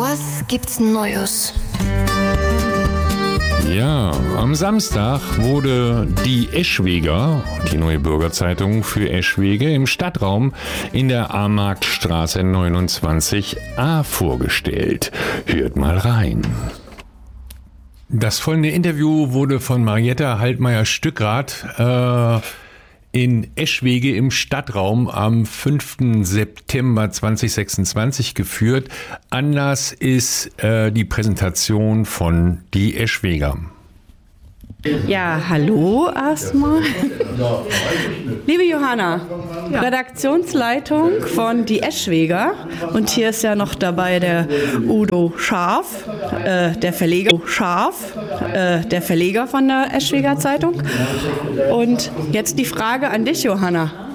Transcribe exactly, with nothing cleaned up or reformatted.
Was gibt's Neues? Ja, am Samstag wurde die Eschweger, die Neue Bürgerzeitung für Eschwege, im Stadtraum in der A-Markt-Straße neunundzwanzig a vorgestellt. Hört mal rein. Das folgende Interview wurde von Marietta Haltmeier-Stückrath äh, in Eschwege im Stadtraum am fünften September zweitausendsechsundzwanzig geführt. Anlass ist äh, die Präsentation von die Eschweger. Ja, hallo erstmal. Liebe Johanna, ja. Redaktionsleitung von die Eschweger, und hier ist ja noch dabei der Udo Scharf, äh, der Verleger Scharf, äh, der Verleger von der Eschweger Zeitung. Und jetzt die Frage an dich, Johanna.